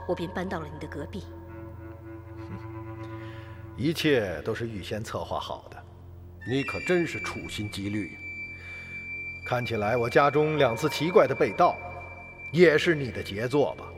我便搬到了你的隔壁。 一切都是预先策划好的。 你可真是处心积虑。 看起来我家中2次奇怪的被盗，也是你的杰作吧？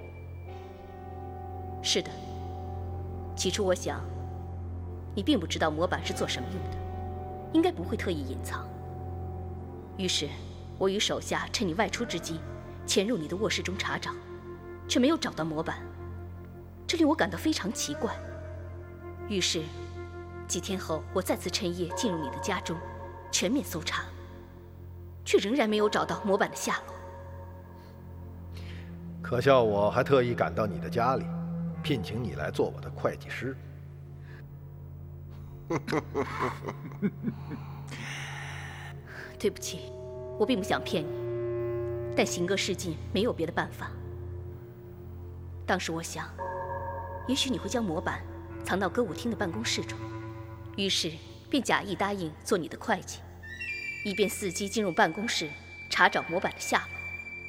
是的。起初我想，你并不知道模板是做什么用的，应该不会特意隐藏。于是，我与手下趁你外出之机，潜入你的卧室中查找，却没有找到模板，这令我感到非常奇怪。于是，几天后，我再次趁夜进入你的家中，全面搜查，却仍然没有找到模板的下落。 可笑我还特意赶到你的家里，聘请你来做我的会计师。 对不起，我并不想骗你，但行个事尽，没有别的办法。当时我想，也许你会将模板藏到歌舞厅的办公室中，于是便假意答应做你的会计，以便伺机进入办公室查找模板的下落。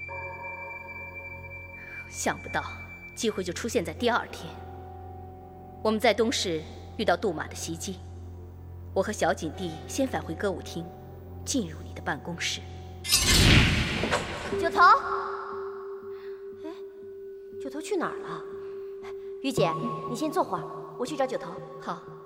想不到机会就出现在第2天，我们在东市遇到杜马的袭击，我和小景帝先返回歌舞厅，进入你的办公室。 九头，哎，九头去哪儿了？于姐，你先坐会儿，我去找九头。 好。